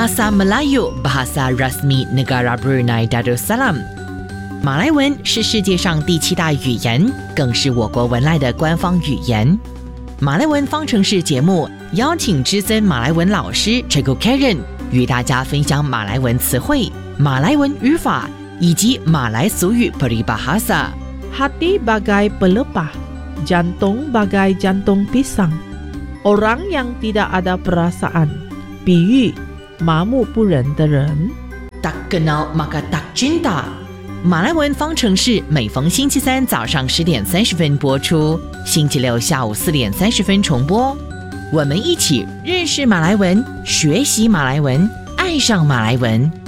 Bahasa Melayu bahasa rasmi negara Brunei Darussalam。马来文是世界上第7大语言，更是我国文莱的官方语言。马来文方程式节目邀请资深马来文老师 Cikgu Karen 与大家分享马来文词汇、马来文语法以及马来俗语 peribahasa。Hati bagai pelepah, jantung bagai jantung pisang. Orang yang tidak ada perasaan， 比喻麻木不仁的人。 Tak kenal maka tak cinta。马来文方程式每逢星期三早上10点30分播出，星期六下午4点30分重播。我们一起认识马来文，学习马来文，爱上马来文。